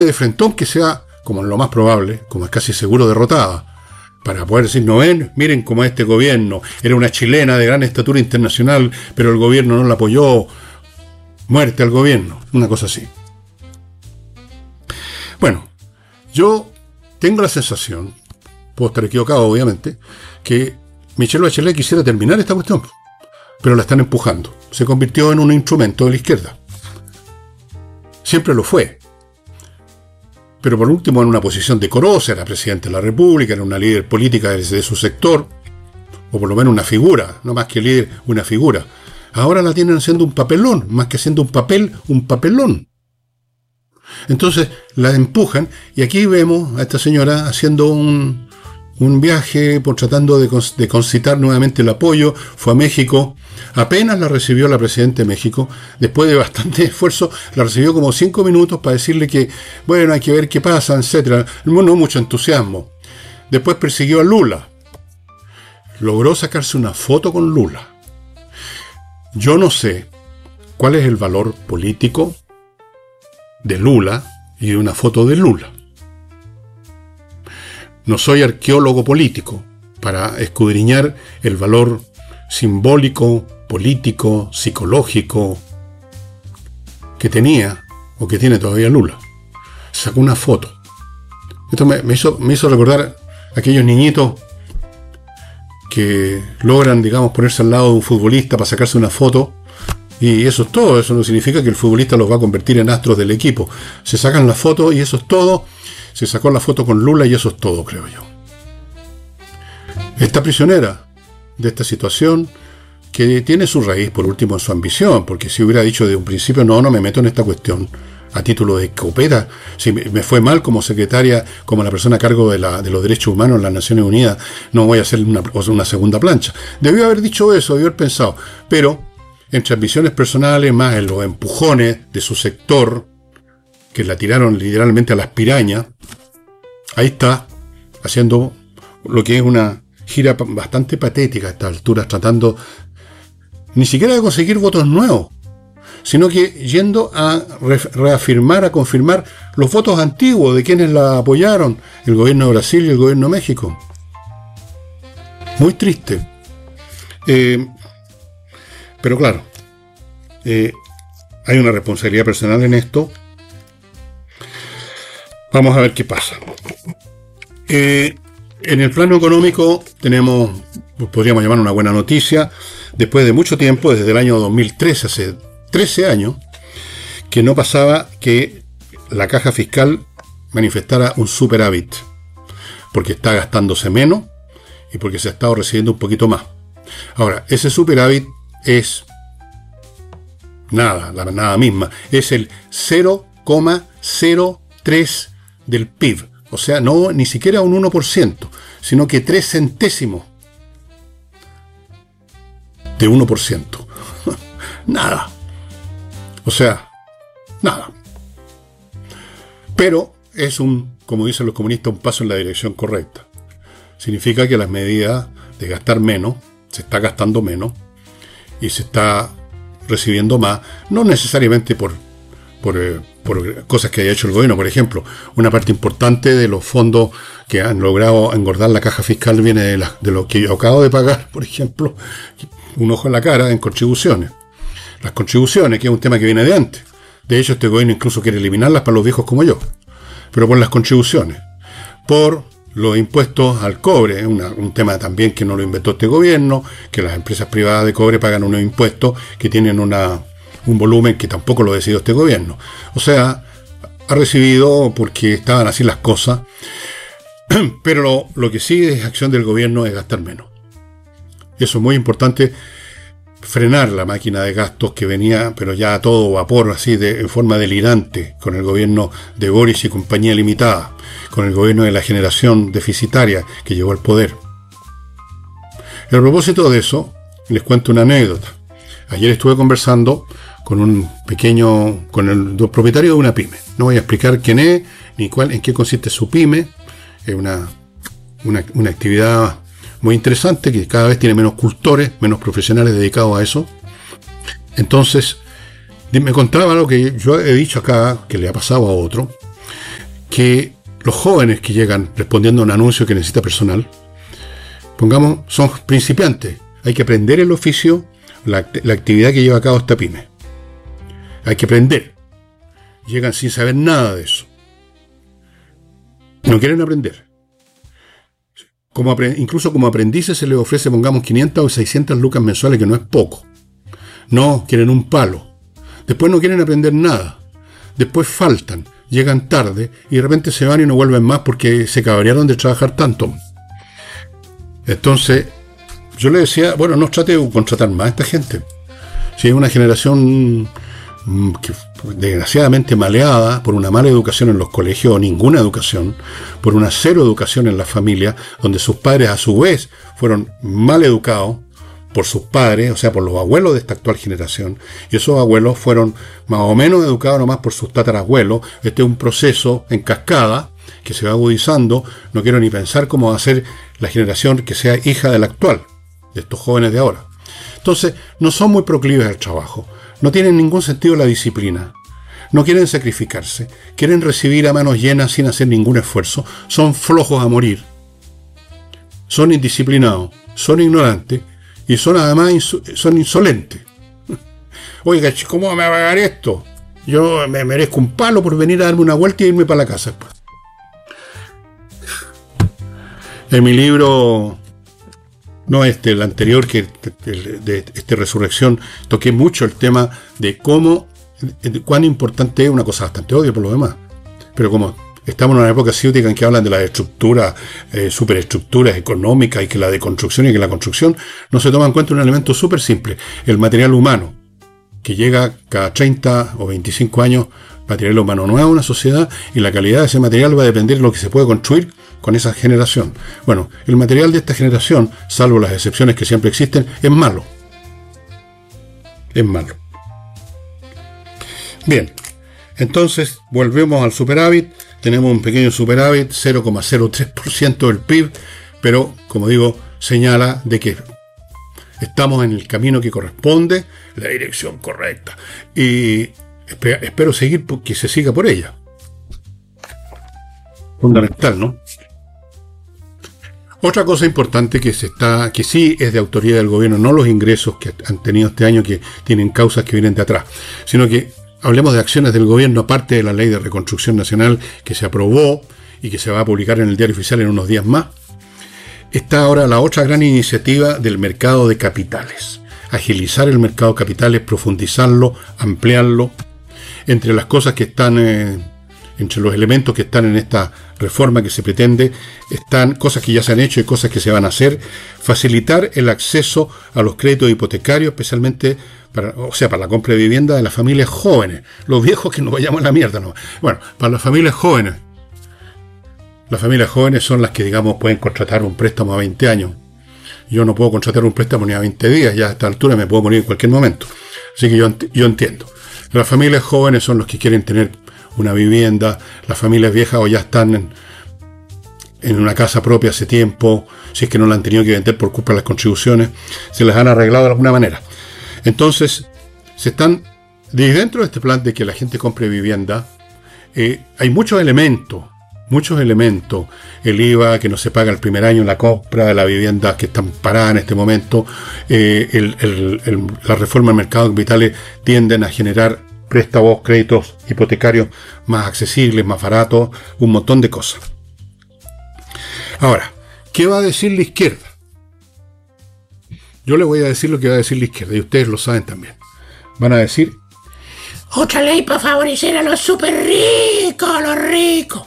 de frentón que sea, como lo más probable, como es casi seguro, derrotada, para poder decir, no ven, miren cómo este gobierno era una chilena de gran estatura internacional, pero el gobierno no la apoyó, muerte al gobierno, una cosa así. Bueno, yo tengo la sensación, puedo estar equivocado obviamente, que Michelle Bachelet quisiera terminar esta cuestión, pero la están empujando. Se convirtió en un instrumento de la izquierda. Siempre lo fue. Pero por último en una posición decorosa, era presidente de la República, era una líder política de su sector, o por lo menos una figura, no más que líder, una figura. Ahora la tienen haciendo un papelón, más que haciendo un papel, un papelón. Entonces la empujan, y aquí vemos a esta señora haciendo un viaje, por tratando de concitar nuevamente el apoyo. Fue a México, apenas la recibió la presidenta de México, después de bastante esfuerzo, la recibió como 5 minutos para decirle que, bueno, hay que ver qué pasa, etc. No mucho entusiasmo. Después persiguió a Lula. Logró sacarse una foto con Lula. Yo no sé cuál es el valor político de Lula y de una foto de Lula. No soy arqueólogo político para escudriñar el valor simbólico, político, psicológico que tenía o que tiene todavía Lula. Sacó una foto. Esto me hizo recordar a aquellos niñitos que logran, digamos, ponerse al lado de un futbolista para sacarse una foto, y eso es todo. Eso no significa que el futbolista los va a convertir en astros del equipo. Se sacan la foto y eso es todo. Se sacó la foto con Lula y eso es todo, creo yo. Está prisionera de esta situación, que tiene su raíz, por último, en su ambición, porque si hubiera dicho de un principio, no me meto en esta cuestión a título de escopeta, si me fue mal como secretaria, como la persona a cargo de los derechos humanos en las Naciones Unidas, no voy a hacer una segunda plancha. Debió haber dicho eso, debió haber pensado, pero entre ambiciones personales, más en los empujones de su sector, que la tiraron literalmente a las pirañas, ahí está, haciendo lo que es una gira bastante patética a estas alturas, tratando ni siquiera de conseguir votos nuevos, sino que yendo a reafirmar, a confirmar los votos antiguos de quienes la apoyaron, el gobierno de Brasil y el gobierno de México. Muy triste. Pero claro, hay una responsabilidad personal en esto. Vamos a ver qué pasa. En el plano económico tenemos, podríamos llamar una buena noticia, después de mucho tiempo, desde el año 2013, hace 13 años, que no pasaba que la caja fiscal manifestara un superávit, porque está gastándose menos y porque se ha estado recibiendo un poquito más. Ahora, ese superávit es nada, la nada misma, es el 0,03 del PIB, o sea, no ni siquiera un 1%, sino que 3 centésimos de 1%. Nada. O sea, nada. Pero es como dicen los comunistas, un paso en la dirección correcta. Significa que las medidas de gastar menos, se está gastando menos y se está recibiendo más, no necesariamente por cosas que haya hecho el gobierno. Por ejemplo, una parte importante de los fondos que han logrado engordar la caja fiscal viene de lo que yo acabo de pagar, por ejemplo, un ojo en la cara, en contribuciones. Las contribuciones, que es un tema que viene de antes. De hecho, este gobierno incluso quiere eliminarlas para los viejos como yo. Pero por las contribuciones. Por los impuestos al cobre, un tema también que no lo inventó este gobierno, que las empresas privadas de cobre pagan unos impuestos que tienen un volumen que tampoco lo decidió este gobierno. O sea, ha recibido porque estaban así las cosas, pero lo que sí es acción del gobierno es gastar menos. Eso es muy importante, frenar la máquina de gastos que venía, pero ya a todo vapor, así en forma delirante, con el gobierno de Boris y compañía limitada, con el gobierno de la generación deficitaria que llegó al poder. Y a propósito de eso, les cuento una anécdota. Ayer estuve conversando con el propietario de una pyme. No voy a explicar quién es, ni en qué consiste su pyme. Es una actividad muy interesante, que cada vez tiene menos cultores, menos profesionales dedicados a eso. Entonces, me contaba algo que yo he dicho acá, que le ha pasado a otro, que los jóvenes que llegan respondiendo a un anuncio que necesita personal, pongamos, son principiantes. Hay que aprender el oficio, la actividad que lleva a cabo esta pyme. Hay que aprender. Llegan sin saber nada de eso. No quieren aprender. Incluso como aprendices se les ofrece, pongamos, 500 o 600 lucas mensuales, que no es poco. No, quieren un palo. Después no quieren aprender nada. Después faltan, llegan tarde y de repente se van y no vuelven más porque se cabrearon de trabajar tanto. Entonces, yo le decía, bueno, no trate de contratar más a esta gente. Si es una generación que desgraciadamente maleada por una mala educación en los colegios o ninguna educación, por una cero educación en la familia, donde sus padres a su vez fueron mal educados por sus padres, o sea, por los abuelos de esta actual generación, y esos abuelos fueron más o menos educados nomás por sus tatarabuelos. Este es un proceso en cascada que se va agudizando. No quiero ni pensar cómo va a ser la generación que sea hija de la actual, de estos jóvenes de ahora. Entonces, no son muy proclives al trabajo, no tienen ningún sentido la disciplina, no quieren sacrificarse, quieren recibir a manos llenas sin hacer ningún esfuerzo, son flojos a morir, son indisciplinados, son ignorantes y son además son insolentes. Oiga, ¿cómo me va a pagar esto? Yo me merezco un palo por venir a darme una vuelta y irme para la casa después. En mi libro, no el anterior, que de Resurrección, toqué mucho el tema de cuán importante es una cosa bastante obvia por lo demás. Pero como estamos en una época cívica en que hablan de las estructuras, superestructuras económicas, y que la deconstrucción y que la construcción, no se toma en cuenta un elemento súper simple: el material humano, que llega cada 30 o 25 años, material humano nuevo a una sociedad, y la calidad de ese material va a depender de lo que se puede construir con esa generación. Bueno, el material de esta generación, salvo las excepciones que siempre existen, es malo. Es malo. Bien, entonces volvemos al superávit. Tenemos un pequeño superávit, 0,03% del PIB, pero, como digo, señala de que estamos en el camino que corresponde, la dirección correcta, y espero seguir, que se siga por ella. Fundamental, ¿no? Otra cosa importante que sí es de autoridad del gobierno, no los ingresos que han tenido este año, que tienen causas que vienen de atrás, sino que hablemos de acciones del gobierno, aparte de la Ley de Reconstrucción Nacional que se aprobó y que se va a publicar en el Diario Oficial en unos días más. Está ahora la otra gran iniciativa del mercado de capitales. Agilizar el mercado de capitales, profundizarlo, ampliarlo. Entre las cosas que están, entre los elementos que están en esta reforma que se pretende, están cosas que ya se han hecho y cosas que se van a hacer. Facilitar el acceso a los créditos hipotecarios, especialmente para la compra de vivienda de las familias jóvenes. Los viejos que nos vayamos a la mierda, ¿no? Bueno, para las familias jóvenes. Las familias jóvenes son las que, digamos, pueden contratar un préstamo a 20 años. Yo no puedo contratar un préstamo ni a 20 días, ya a esta altura me puedo morir en cualquier momento. Así que yo entiendo. Las familias jóvenes son los que quieren tener una vivienda. Las familias viejas o ya están en una casa propia hace tiempo, si es que no la han tenido que vender por culpa de las contribuciones, se las han arreglado de alguna manera. Entonces, desde dentro de este plan de que la gente compre vivienda, hay muchos elementos. El IVA que no se paga el primer año en la compra de la vivienda que están paradas en este momento, la reforma del mercado de capitales tienden a generar préstamos, créditos hipotecarios más accesibles, más baratos, un montón de cosas. Ahora, ¿qué va a decir la izquierda? Yo le voy a decir lo que va a decir la izquierda, y ustedes lo saben también. Van a decir: otra ley para favorecer a los súper ricos, a los ricos.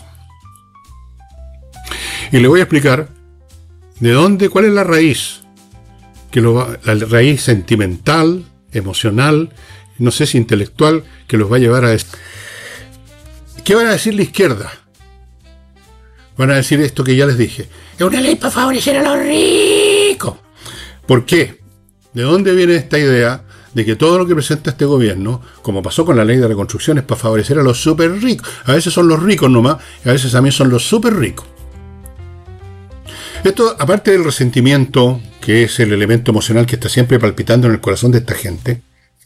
Y le voy a explicar cuál es la raíz, la raíz sentimental, emocional, no sé si intelectual, que los va a llevar a esto. ¿Qué van a decir la izquierda? Van a decir esto que ya les dije: es una ley para favorecer a los ricos. ¿Por qué? ¿De dónde viene esta idea de que todo lo que presenta este gobierno, como pasó con la Ley de Reconstrucción, es para favorecer a los súper ricos? A veces son los ricos nomás, y a veces también son los súper ricos. Esto, aparte del resentimiento, que es el elemento emocional que está siempre palpitando en el corazón de esta gente,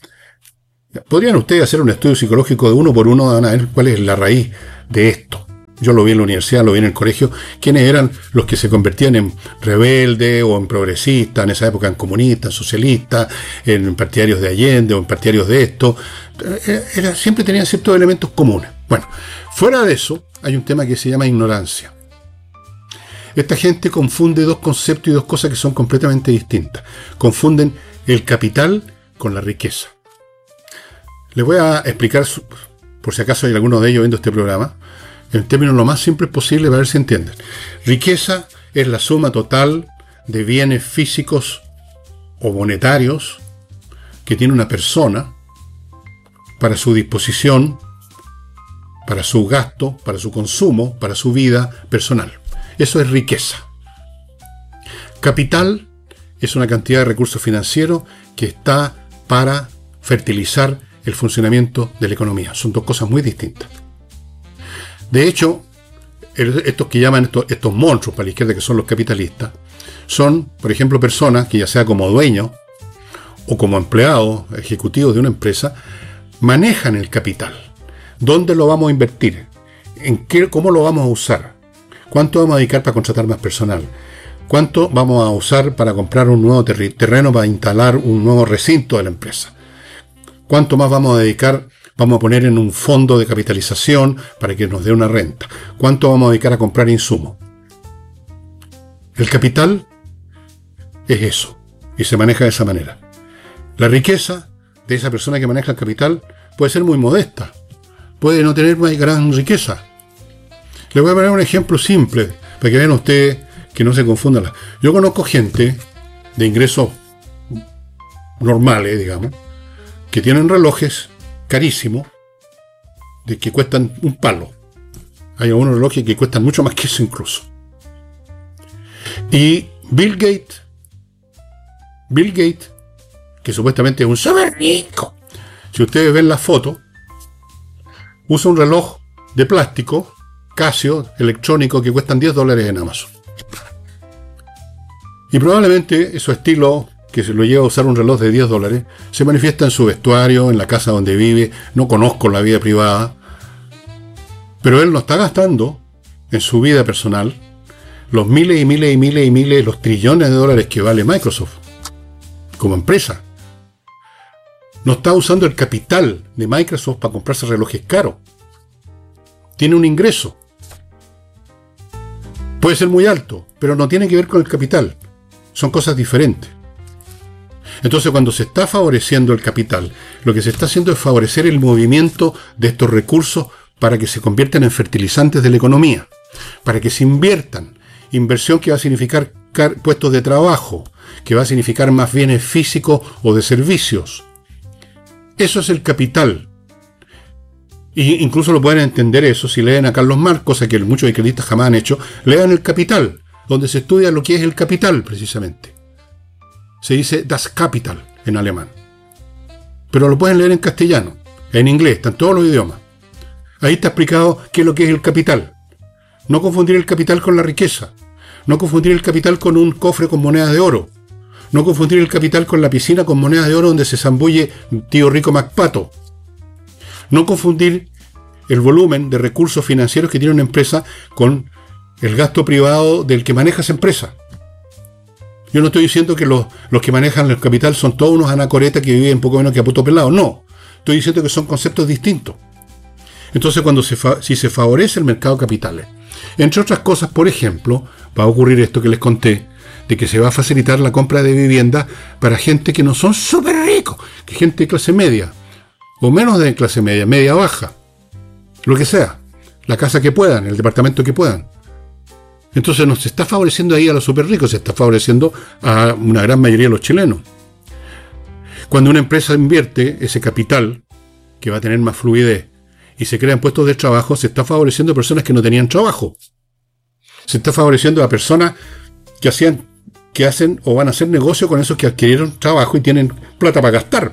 podrían ustedes hacer un estudio psicológico de uno por uno, van a ver cuál es la raíz de esto. yo lo vi en la universidad, lo vi en el colegio, quiénes eran los que se convertían en rebeldes o en progresistas, en esa época en comunistas, socialistas, en partidarios de Allende o en partidarios de esto. Siempre tenían ciertos elementos comunes. Bueno, fuera de eso, hay un tema que se llama ignorancia. Esta gente confunde dos conceptos y dos cosas que son completamente distintas. Confunden el capital con la riqueza. Les voy a explicar, por si acaso hay alguno de ellos viendo este programa, en términos lo más simples posible para ver si entienden. Riqueza es la suma total de bienes físicos o monetarios que tiene una persona para su disposición, para su gasto, para su consumo, para su vida personal. Eso es riqueza. Capital es una cantidad de recursos financieros que está para fertilizar el funcionamiento de la economía. Son dos cosas muy distintas. De hecho, estos que llaman estos monstruos para la izquierda, que son los capitalistas, son, por ejemplo, personas que ya sea como dueños o como empleados ejecutivos de una empresa, manejan el capital. ¿Dónde lo vamos a invertir? ¿Cómo lo vamos a usar? ¿Cuánto vamos a dedicar para contratar más personal? ¿Cuánto vamos a usar para comprar un nuevo terreno para instalar un nuevo recinto de la empresa? ¿Cuánto más vamos a dedicar? Vamos a poner en un fondo de capitalización para que nos dé una renta. ¿Cuánto vamos a dedicar a comprar insumos? El capital es eso, y se maneja de esa manera. La riqueza de esa persona que maneja el capital puede ser muy modesta, puede no tener una gran riqueza. Les voy a poner un ejemplo simple, para que vean ustedes que no se confundan. Yo conozco gente de ingresos normales, digamos, que tienen relojes carísimos, de que cuestan un palo. Hay algunos relojes que cuestan mucho más que eso incluso. Y Bill Gates, que supuestamente es un súper rico, si ustedes ven la foto, usa un reloj de plástico Casio electrónico que cuestan $10 en Amazon. Y probablemente su estilo, que se lo lleva a usar un reloj de $10, se manifiesta en su vestuario, en la casa donde vive. No conozco la vida privada, pero él no está gastando en su vida personal los miles y miles y miles y miles, los trillones de dólares que vale Microsoft como empresa. No está usando el capital de Microsoft para comprarse relojes caros. Tiene un ingreso. Puede ser muy alto, pero no tiene que ver con el capital. Son cosas diferentes. Entonces, cuando se está favoreciendo el capital, lo que se está haciendo es favorecer el movimiento de estos recursos para que se conviertan en fertilizantes de la economía, para que se inviertan. Inversión que va a significar puestos de trabajo, que va a significar más bienes físicos o de servicios. Eso es el capital. Y incluso lo pueden entender eso si leen a Carlos Marx, cosa que muchos izquierdistas jamás han hecho. Lean el Capital, donde se estudia lo que es el capital, precisamente. Se dice Das Kapital en alemán. Pero lo pueden leer en castellano, en inglés, están todos los idiomas. Ahí está explicado qué es lo que es el capital. No confundir el capital con la riqueza. No confundir el capital con un cofre con monedas de oro. No confundir el capital con la piscina con monedas de oro donde se zambulle tío rico MacPato. No confundir el volumen de recursos financieros que tiene una empresa con el gasto privado del que maneja esa empresa. Yo no estoy diciendo que los que manejan el capital son todos unos anacoretas que viven poco menos que a puto pelado. No. Estoy diciendo que son conceptos distintos. Entonces, si se favorece el mercado de capitales, entre otras cosas, por ejemplo, va a ocurrir esto que les conté, de que se va a facilitar la compra de vivienda para gente que no son súper ricos, que gente de clase media, o menos de clase media, media baja, lo que sea, la casa que puedan, el departamento que puedan. Entonces no se está favoreciendo ahí a los súper ricos, se está favoreciendo a una gran mayoría de los chilenos. Cuando una empresa invierte ese capital, que va a tener más fluidez, y se crean puestos de trabajo, se está favoreciendo a personas que no tenían trabajo. Se está favoreciendo a personas que hacen o van a hacer negocio con esos que adquirieron trabajo y tienen plata para gastar.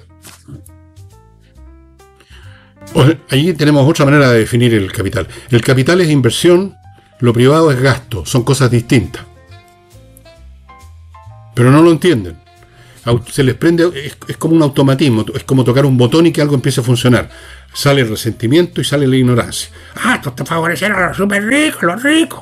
Ahí tenemos otra manera de definir el capital. El capital es inversión, lo privado es gasto, son cosas distintas. Pero no lo entienden. Se les prende, es como un automatismo, es como tocar un botón y que algo empiece a funcionar. Sale el resentimiento y sale la ignorancia. Ah, esto está favoreciendo a los súper ricos, los ricos.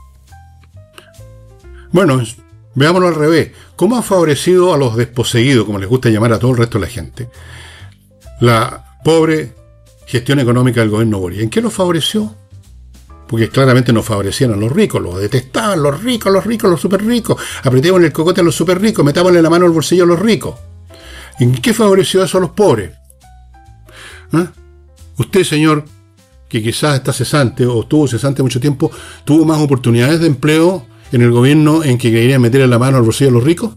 Bueno, veámoslo al revés. ¿Cómo ha favorecido a los desposeídos, como les gusta llamar a todo el resto de la gente, la pobre gestión económica del gobierno Boric? ¿En qué los favoreció? Porque claramente no favorecían a los ricos, los detestaban, los ricos, los súper ricos. Apretemos el cocote a los súper ricos, metámosle la mano al bolsillo a los ricos. ¿En qué favoreció eso a los pobres? ¿Ah? Usted, señor, que quizás está cesante o estuvo cesante mucho tiempo, ¿tuvo más oportunidades de empleo en el gobierno en que quería meterle la mano al bolsillo a los ricos?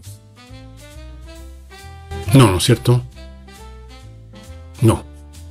No, ¿no es cierto? No.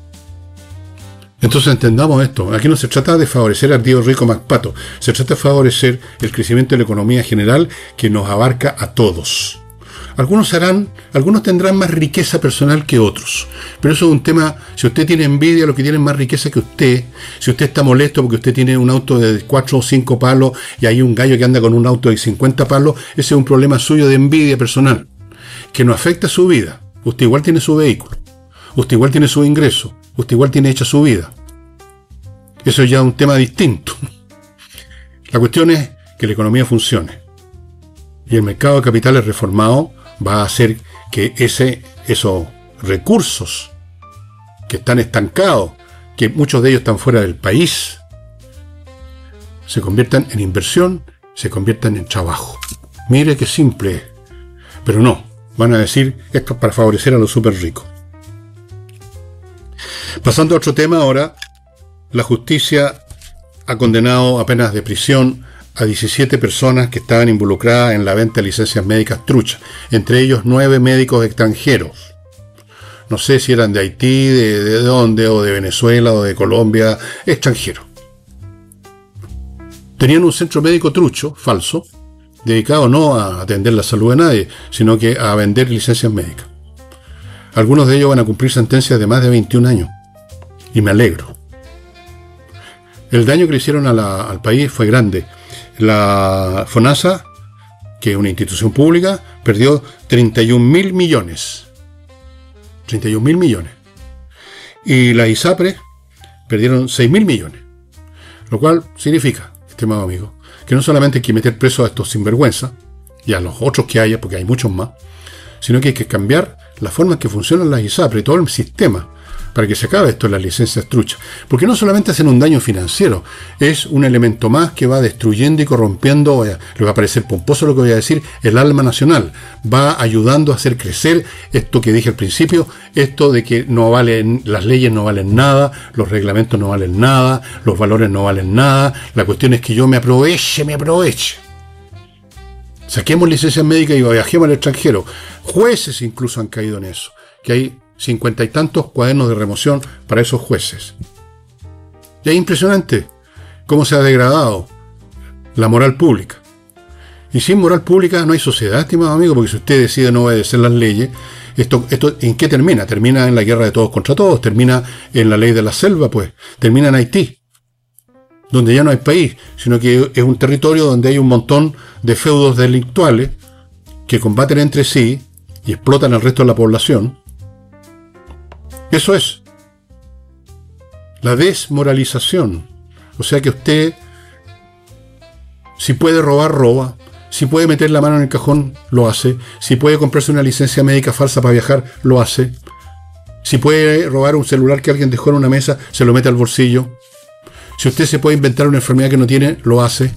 Entonces entendamos esto. Aquí no se trata de favorecer al tío rico MacPato. Se trata de favorecer el crecimiento de la economía general que nos abarca a todos. Algunos tendrán más riqueza personal que otros. Pero eso es un tema, si usted tiene envidia a los que tienen más riqueza que usted, si usted está molesto porque usted tiene un auto de 4 o 5 palos y hay un gallo que anda con un auto de 50 palos, ese es un problema suyo de envidia personal, que no afecta su vida. Usted igual tiene su vehículo, usted igual tiene su ingreso, usted igual tiene hecha su vida. Eso es ya un tema distinto. La cuestión es que la economía funcione. Y el mercado de capitales reformado va a hacer que esos recursos que están estancados, que muchos de ellos están fuera del país, se conviertan en inversión, se conviertan en trabajo. Mire qué simple es. Pero no, van a decir esto es para favorecer a los súper ricos. Pasando a otro tema ahora, la justicia ha condenado a penas de prisión a 17 personas que estaban involucradas en la venta de licencias médicas truchas, entre ellos 9 médicos extranjeros. No sé si eran de Haití, de dónde, o de Venezuela, o de Colombia, extranjeros. Tenían un centro médico trucho, falso, dedicado no a atender la salud de nadie, sino que a vender licencias médicas. Algunos de ellos van a cumplir sentencias de más de 21 años. Y me alegro. El daño que le hicieron al país fue grande. La FONASA, que es una institución pública, perdió 31.000 millones. 31.000 millones. Y la ISAPRE perdieron 6.000 millones. Lo cual significa, estimado amigo, que no solamente hay que meter preso a estos sinvergüenzas, y a los otros que haya, porque hay muchos más, sino que hay que cambiar la forma en que funcionan las ISAPRE y todo el sistema, para que se acabe esto de las licencias truchas. Porque no solamente hacen un daño financiero, es un elemento más que va destruyendo y corrompiendo, le va a parecer pomposo lo que voy a decir, el alma nacional. Va ayudando a hacer crecer esto que dije al principio, esto de que no valen, las leyes no valen nada, los reglamentos no valen nada, los valores no valen nada, la cuestión es que yo me aproveche. Saquemos licencias médicas y viajemos al extranjero. Jueces incluso han caído en eso, que hay 50 y tantos cuadernos de remoción para esos jueces. Y es impresionante cómo se ha degradado la moral pública. Y sin moral pública no hay sociedad, estimado amigo, porque si usted decide no obedecer las leyes, esto ¿en qué termina? Termina en la guerra de todos contra todos, termina en la ley de la selva, pues, termina en Haití, donde ya no hay país, sino que es un territorio donde hay un montón de feudos delictuales que combaten entre sí y explotan al resto de la población. Eso es la desmoralización. O sea que usted, si puede robar, roba. Si puede meter la mano en el cajón, lo hace. Si puede comprarse una licencia médica falsa para viajar, lo hace. Si puede robar un celular que alguien dejó en una mesa, se lo mete al bolsillo. Si usted se puede inventar una enfermedad que no tiene, lo hace.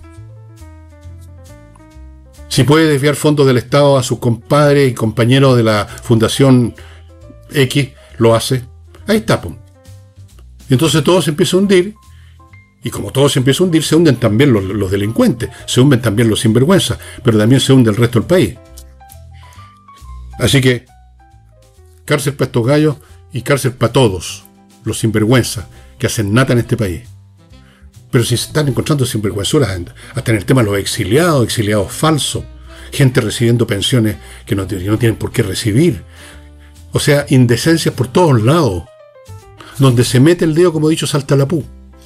Si puede desviar fondos del Estado a sus compadres y compañeros de la Fundación X, lo hace. Ahí está, pum. Y entonces todo se empieza a hundir. Y como todo se empieza a hundir, se hunden también los delincuentes. Se hunden también los sinvergüenzas. Pero también se hunde el resto del país. Así que, cárcel para estos gallos y cárcel para todos los sinvergüenzas que hacen nata en este país. Pero si se están encontrando sinvergüenzuras hasta en el tema de los exiliados falsos, gente recibiendo pensiones que no tienen por qué recibir. O sea, indecencias por todos lados. Donde se mete el dedo, como he dicho, salta la pu.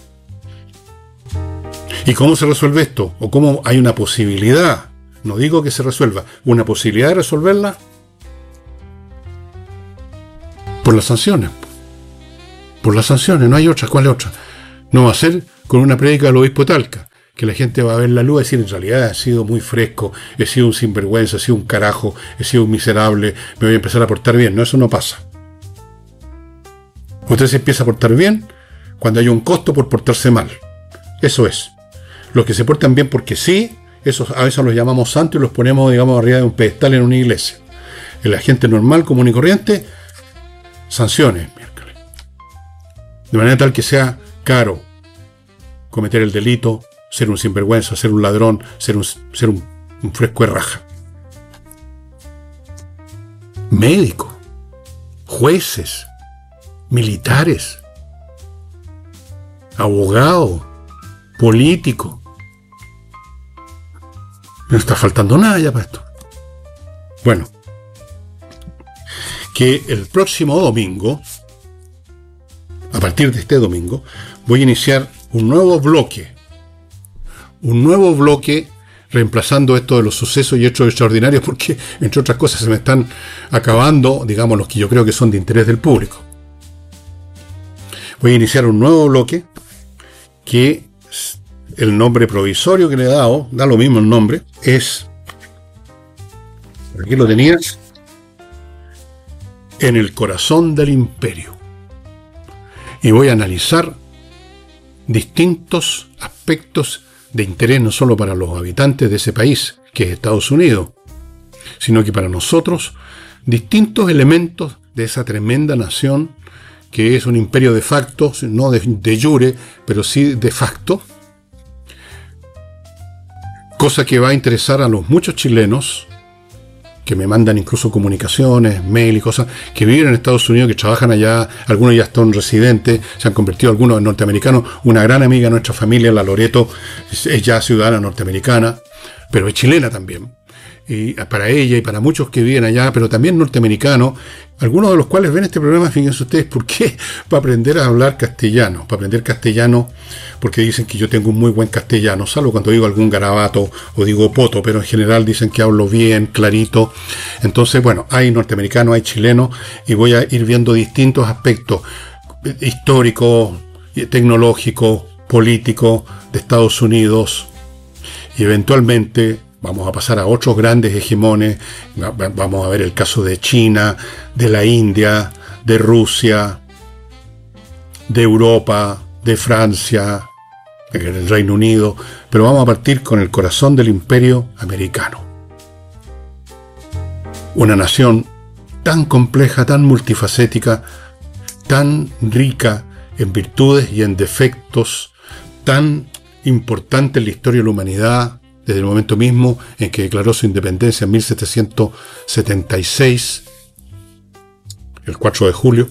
¿Y cómo se resuelve esto? ¿O cómo hay una posibilidad? No digo que se resuelva. ¿Una posibilidad de resolverla? Por las sanciones. Por las sanciones, no hay otra. ¿Cuál es otra? No va a ser con una prédica del obispo Talca, que la gente va a ver la luz y decir, en realidad he sido muy fresco, he sido un sinvergüenza, he sido un carajo, he sido un miserable, me voy a empezar a portar bien. No, eso no pasa. Usted se empieza a portar bien cuando hay un costo por portarse mal. Eso es. Los que se portan bien porque sí, esos a veces los llamamos santos y los ponemos, digamos, arriba de un pedestal en una iglesia. En la gente normal, común y corriente, sanciones, miércoles. De manera tal que sea caro cometer el delito, ser un sinvergüenza, ser un ladrón, ser un fresco de raja. Médicos, jueces, militares, abogados, políticos. No está faltando nada ya para esto. Bueno, que el próximo domingo, a partir de este domingo, voy a iniciar un nuevo bloque reemplazando esto de los sucesos y hechos extraordinarios, porque, entre otras cosas, se me están acabando, digamos, los que yo creo que son de interés del público. Voy a iniciar un nuevo bloque que el nombre provisorio que le he dado, da lo mismo el nombre, es, por aquí lo tenías, En el corazón del imperio. Y voy a analizar distintos aspectos de interés no solo para los habitantes de ese país, que es Estados Unidos, sino que para nosotros, distintos elementos de esa tremenda nación que es un imperio de facto, no de jure, pero sí de facto, cosa que va a interesar a los muchos chilenos que me mandan incluso comunicaciones, mail y cosas, que viven en Estados Unidos, que trabajan allá, algunos ya están residentes, se han convertido algunos en norteamericanos. Una gran amiga de nuestra familia, la Loreto, es ya ciudadana norteamericana, pero es chilena también. Y para ella y para muchos que viven allá, pero también norteamericanos, algunos de los cuales ven este programa, fíjense ustedes, ¿por qué? Para aprender a hablar castellano, para aprender castellano, porque dicen que yo tengo un muy buen castellano, salvo cuando digo algún garabato o digo poto, pero en general dicen que hablo bien, clarito. Entonces, bueno, hay norteamericanos, hay chilenos, y voy a ir viendo distintos aspectos históricos, tecnológicos, políticos de Estados Unidos, y eventualmente vamos a pasar a otros grandes hegemones. Vamos a ver el caso de China, de la India, de Rusia, de Europa, de Francia, del Reino Unido, pero vamos a partir con el corazón del imperio americano. Una nación tan compleja, tan multifacética, tan rica en virtudes y en defectos, tan importante en la historia de la humanidad, desde el momento mismo en que declaró su independencia en 1776, el 4 de julio,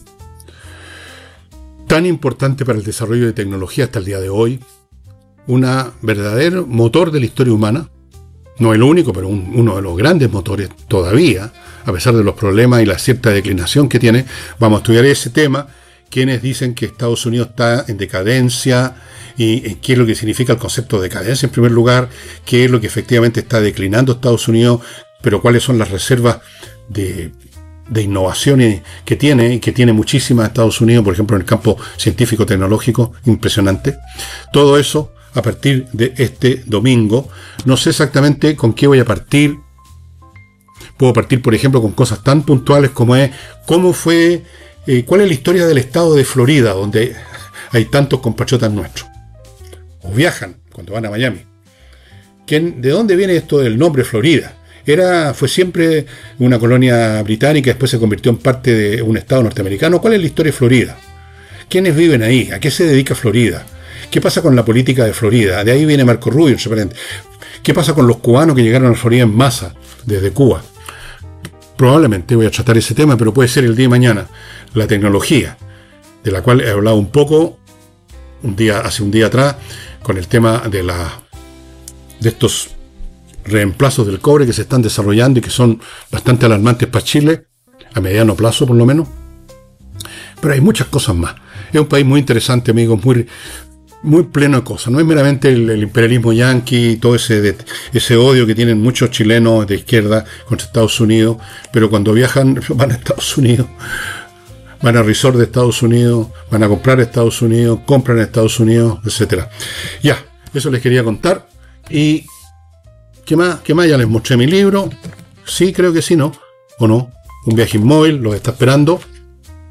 tan importante para el desarrollo de tecnología hasta el día de hoy, un verdadero motor de la historia humana, no el único, pero uno de los grandes motores todavía, a pesar de los problemas y la cierta declinación que tiene. Vamos a estudiar ese tema, quienes dicen que Estados Unidos está en decadencia, y qué es lo que significa el concepto de decadencia en primer lugar, qué es lo que efectivamente está declinando Estados Unidos, pero cuáles son las reservas de innovaciones que tiene, y que tiene muchísimas Estados Unidos, por ejemplo en el campo científico-tecnológico, impresionante. Todo eso a partir de este domingo. No sé exactamente con qué voy a partir. Puedo partir, por ejemplo, con cosas tan puntuales como es cómo fue, cuál es la historia del estado de Florida, donde hay tantos compatriotas nuestros, o viajan cuando van a Miami. ¿De dónde viene esto del nombre Florida? Fue siempre una colonia británica, después se convirtió en parte de un estado norteamericano. ¿Cuál es la historia de Florida? ¿Quiénes viven ahí? ¿A qué se dedica Florida? ¿Qué pasa con la política de Florida? De ahí viene Marco Rubio, ¿qué pasa con los cubanos que llegaron a Florida en masa desde Cuba? Probablemente voy a tratar ese tema, pero puede ser el día de mañana. La tecnología, de la cual he hablado un poco hace un día atrás, con el tema de estos reemplazos del cobre que se están desarrollando y que son bastante alarmantes para Chile, a mediano plazo por lo menos. Pero hay muchas cosas más. Es un país muy interesante, amigos, muy pleno de cosas. No es meramente el imperialismo yanqui y todo ese odio que tienen muchos chilenos de izquierda contra Estados Unidos, pero cuando viajan, van a Estados Unidos, van a resort de Estados Unidos, van a comprar a Estados Unidos, compran en Estados Unidos, etcétera. Ya, eso les quería contar. Y ¿qué más? Ya les mostré mi libro. Sí, creo que sí, ¿no? ¿O no? Un viaje inmóvil, los está esperando.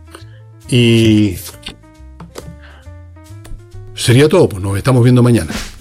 Y sería todo, pues nos estamos viendo mañana.